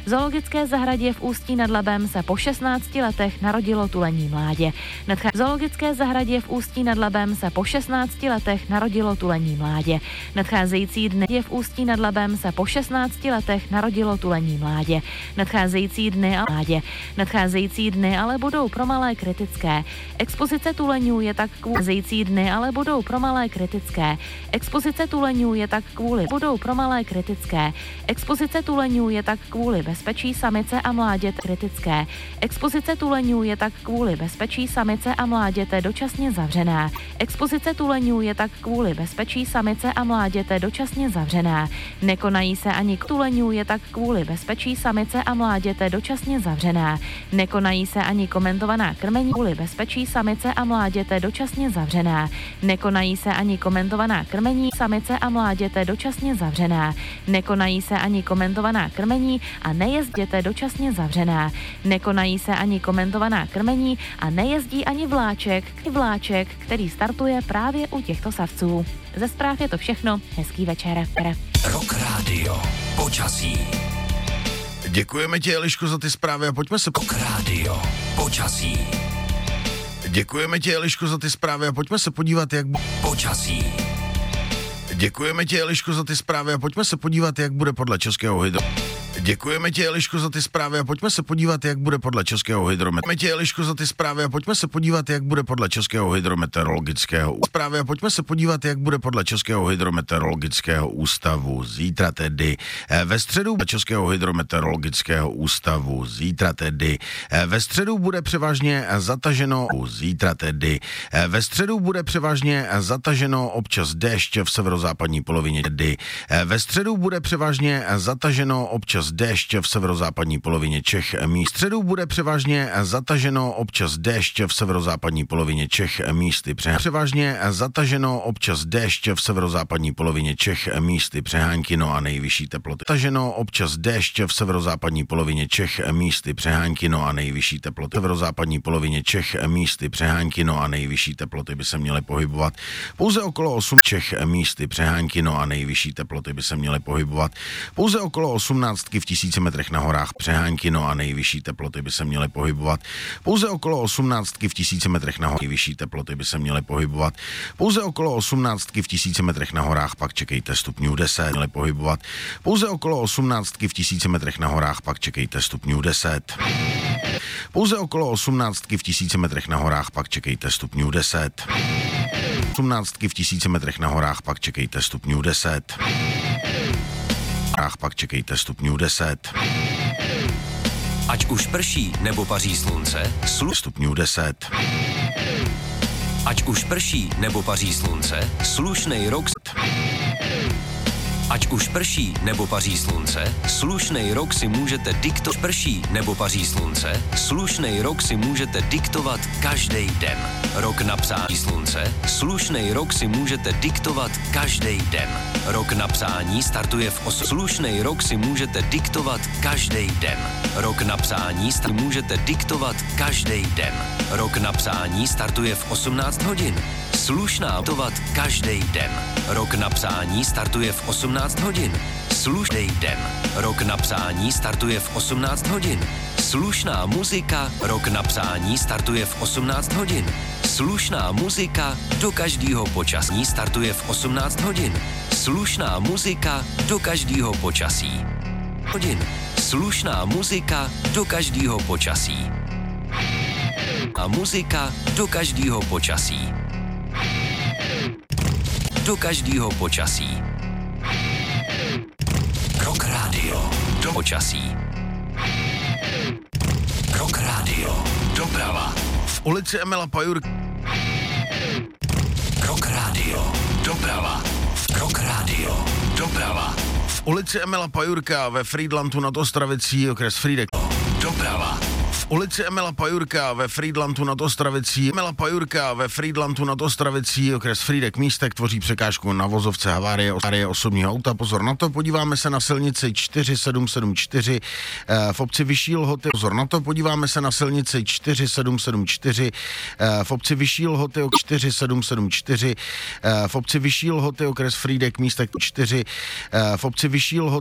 Zoologické zahradě v Ústí nad Labem se po 16 letech narodilo tulení mládě. Zoologické zahradě v Ústí nad Labem se po 16 letech narodilo tulení mládě. Nadcházející dny v Ústí nad Labem se po 16 letech narodilo tulení mládě. Nadcházející dny ale budou pro malé kritické. Expozice tuleňů je tak kvůli bezpečí samice a mláděte kritické. Expozice tuleňů je tak kvůli bezpečí samice a mláděte dočasně zavřená. Expozice tuleňů je tak kvůli bezpečí samice a mláděte dočasně zavřená. Nekonají se ani tuleňů je tak kvůli bezpečí samice a mláděte dočasně zavřená. Nekonají se ani komentovaná krmení kvůli bezpečí samice a mláděte dočasně zavřená. Nekonají se ani komentovaná krmení samice a mláděte dočasně zavřená. Nekonají se ani komentovaná krmení a nejezděte dočasně zavřená. Nekonají se ani komentovaná krmení a nejezdí ani vláček, který startuje právě u těchto savců. Ze zpráv je to všechno. Hezký večer. Rock Radio. Počasí. Děkujeme ti, Eliško, za ty zprávy a pojďme se... Rock Radio. Počasí. Děkujeme ti, Eliško, za ty zprávy a pojďme se podívat, jak... Počasí. Děkujeme ti, Eliško, za ty zprávy a pojďme se podívat, jak bude podle Českého hydro... Děkujeme ti, Eliško, za ty zprávy a pojďme se podívat, jak bude podle Českého hydrometeorologického. Děkujeme ti, Eliško, za ty zprávy a pojďme se podívat, jak bude podle Českého hydrometeorologického zprávy a pojďme se podívat, jak bude podle Českého hydrometeorologického ústavu. Zítra tedy ve středu Českého hydrometeorologického ústavu. Zítra tedy ve středu bude převážně zataženo. Zítra tedy ve středu bude převážně zataženo, občas déšť v severozápadní polovině. Ve středu bude převážně zataženo, občas déšť v severozápadní polovině Čech. Středu bude převážně zataženo, občas déšť v severozápadní polovině Čech. Místy převážně zataženo, občas déšť v severozápadní polovině Čech. Místy přehánky, no a nejvyšší teploty. Zataženo, občas déšť v severozápadní polovině Čech. Místy přehánky, no a nejvyšší teploty. V severozápadní polovině Čech. Místy přehánky, no a nejvyšší teploty by se měly pohybovat pouze okolo 8 Čech. Místy přehánky, no a nejvyšší teploty by se měly pohybovat pouze okolo 18 v 1000 metrech na horách. Přehánky, no a nejvyšší teploty by se měly pohybovat pouze okolo 18 v 1000 metrech na horách. Nejvyšší teploty by se měly pohybovat pouze okolo 18 v 1000 metrech na horách, pak čekejte stupňů 10. Měly pohybovat pouze okolo 18 v 1000 metrech na horách, pak čekejte stupňů 10. Pouze okolo 18 v 1000 metrech na horách, pak čekejte stupňů 10. 18 v 1000 metrech na horách, pak čekejte stupňů 10. Pak čekejte stupňů 10. Ať už prší nebo paří slunce, stupňů 10. Ať už prší nebo paří slunce, slušnej rok. Ať už prší nebo paří slunce, slušnej rok si můžete diktovat. Prší nebo paří slunce, slušnej rok si můžete diktovat každý den. Rok na psání slunce, slušnej rok si můžete diktovat každý den. Rok na psání startuje v slušnej rok si můžete diktovat každý den. Rok na psání můžete diktovat každý den. Rok na psání startuje v 18 hodin. Slušná diktovat každý den. Rok na psání startuje v 18 hodin. Slušný den. Rok na psání startuje v 18 hodin. Slušná muzika. Rok na psání startuje v 18 hodin. Slušná muzika do každého počasí startuje v 18 hodin. Slušná muzika do každého počasí. Hodin. Slušná muzika do každého počasí. A muzika do každého počasí. Do každého počasí. Rock Radio. Do počasí. Rock Radio. Doprava. V ulici Emila Pajurka. Rock Radio. Doprava. Rock Radio. Doprava. V ulici Emila Pajurka ve Frýdlantu nad Ostravicí, okres Frýdek. Doprava. V ulici Emila Pajurka ve Frýdlantu nad Ostravicí. Emila Pajurka ve Frýdlantu nad Ostravicí, okres Frýdek místek tvoří překážku na vozovce havárie osobního auta. Pozor na to, podíváme se na silnici 4774 v obci Vyšší Lhoty. Pozor na to, podíváme se na silnici 4774 v obci Vyšší Lhoty, 4774 v obci Vyšší Lhoty, okres Frýdek místek 4 v obci Vyšší Lhoty.